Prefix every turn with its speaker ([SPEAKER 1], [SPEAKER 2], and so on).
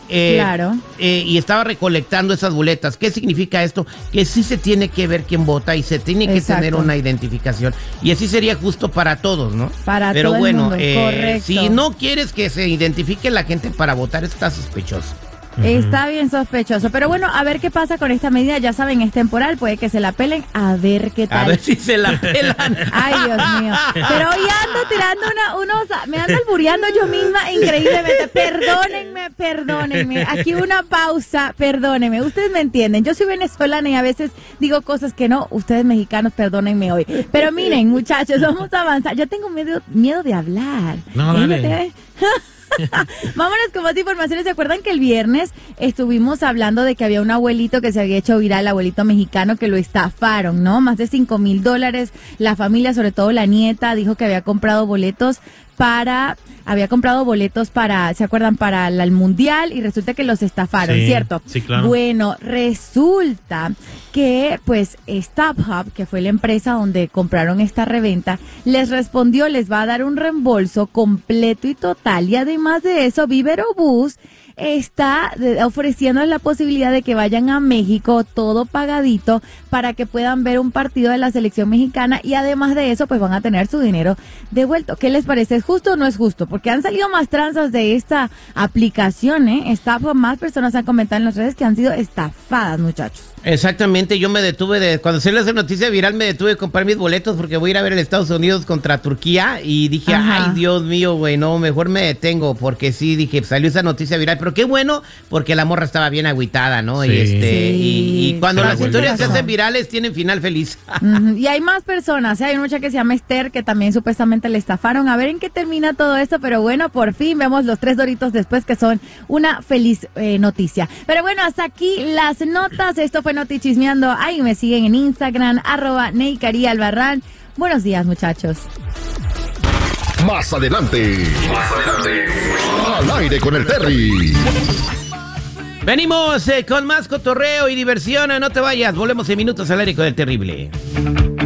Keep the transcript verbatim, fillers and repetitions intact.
[SPEAKER 1] Eh,
[SPEAKER 2] claro.
[SPEAKER 1] Eh, y estaba recolectando esas boletas. ¿Qué significa esto? Que sí se tiene que ver quién vota y se tiene que
[SPEAKER 2] Exacto.
[SPEAKER 1] tener una identificación. Y así sería justo para todos, ¿no?
[SPEAKER 2] Para
[SPEAKER 1] Pero
[SPEAKER 2] todo
[SPEAKER 1] bueno,
[SPEAKER 2] el mundo,
[SPEAKER 1] eh,
[SPEAKER 2] correcto.
[SPEAKER 1] si no quieres que se identifique la gente para votar, está sospechoso.
[SPEAKER 2] Está bien sospechoso. Pero bueno, a ver qué pasa con esta medida. Ya saben, es temporal, puede que se la pelen. A ver qué tal.
[SPEAKER 1] A ver si se la pelan.
[SPEAKER 2] Ay, Dios mío. Pero hoy ando tirando una, unos, me ando albureando yo misma increíblemente. Perdónenme, perdónenme. Aquí una pausa, perdónenme. Ustedes me entienden. Yo soy venezolana y a veces digo cosas que no. Ustedes mexicanos, perdónenme hoy. Pero miren, muchachos, vamos a avanzar. Yo tengo miedo, miedo de hablar.
[SPEAKER 3] No, dale.
[SPEAKER 2] Fíjate. Vámonos con más informaciones. ¿Se acuerdan que el viernes estuvimos hablando de que había un abuelito que se había hecho viral, abuelito mexicano, que lo estafaron, ¿no? Más de cinco mil dólares. La familia, sobre todo la nieta, dijo que había comprado boletos para, había comprado boletos para, ¿se acuerdan? Para el mundial y resulta que los estafaron,
[SPEAKER 3] Sí,
[SPEAKER 2] ¿cierto?
[SPEAKER 3] sí, claro.
[SPEAKER 2] Bueno, resulta que pues StubHub, que fue la empresa donde compraron esta reventa, les respondió, les va a dar un reembolso completo y total, y además de eso, Viva Aerobús está ofreciéndoles la posibilidad de que vayan a México, todo pagadito, para que puedan ver un partido de la selección mexicana, y además de eso, pues van a tener su dinero devuelto. ¿Qué les parece? ¿Es justo o no es justo? Porque han salido más tranzas de esta aplicación, ¿eh? Estafa, más personas han comentado en las redes que han sido estafadas, muchachos.
[SPEAKER 1] Exactamente, yo me detuve de, cuando se le hace noticia viral, me detuve de comprar mis boletos porque voy a ir a ver el Estados Unidos contra Turquía y dije,
[SPEAKER 2] Ajá.
[SPEAKER 1] ay, Dios mío, güey, no, mejor me detengo porque sí, dije, salió esa noticia viral, pero qué bueno, porque la morra estaba bien agüitada, ¿no?
[SPEAKER 3] Sí.
[SPEAKER 1] Y este,
[SPEAKER 2] Sí.
[SPEAKER 1] y, y cuando
[SPEAKER 3] Se la
[SPEAKER 1] las
[SPEAKER 3] vuelve
[SPEAKER 1] historias se
[SPEAKER 2] razón.
[SPEAKER 1] hacen virales, tienen final feliz.
[SPEAKER 2] Ujú. Y hay más personas, ¿eh? Hay una muchacha que se llama Esther que también supuestamente le estafaron. A ver en qué termina todo esto, pero bueno, por fin vemos los tres doritos después, que son una feliz eh, noticia. Pero bueno, hasta aquí las notas. Esto fue Noti Chismeando. Ahí me siguen en Instagram, arroba Neikari Albarrán. Buenos días, muchachos.
[SPEAKER 4] Más adelante. Más adelante. Al aire con el Terry.
[SPEAKER 1] Venimos eh, con más cotorreo y diversión. No te vayas, volvemos en minutos al aire con el terrible.